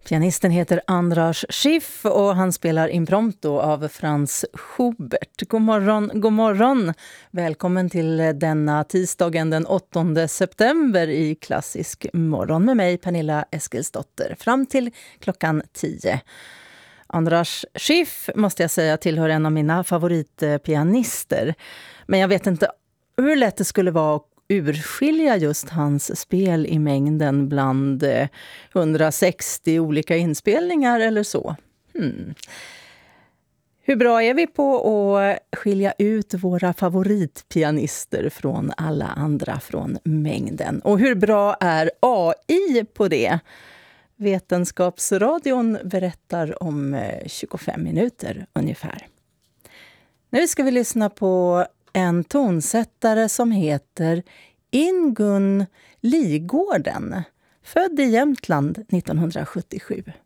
Pianisten heter Andras Schiff och han spelar Impromptu av Franz Schubert. God morgon, god morgon. Välkommen till denna tisdagen den 8 september i Klassisk morgon med mig Pernilla Eskilsdotter fram till klockan 10. Andras Schiff måste jag säga tillhör en av mina favoritpianister. Men jag vet inte hur lätt det skulle vara urskilja just hans spel i mängden bland 160 olika inspelningar eller så. Hur bra är vi på att skilja ut våra favoritpianister från alla andra från mängden? Och hur bra är AI på det? Vetenskapsradion berättar om 25 minuter ungefär. Nu ska vi lyssna på en tonsättare som heter Ingun Ligården, född i Jämtland 1977.